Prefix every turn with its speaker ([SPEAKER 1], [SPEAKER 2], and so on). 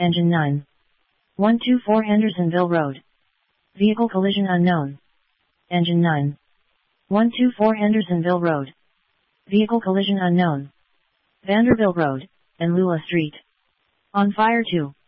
[SPEAKER 1] Engine 9. 124 Hendersonville Road. Vehicle collision unknown. Engine 9. 124 Hendersonville Road. Vehicle collision unknown. Vanderbilt Road, and Lula Street. On fire 2.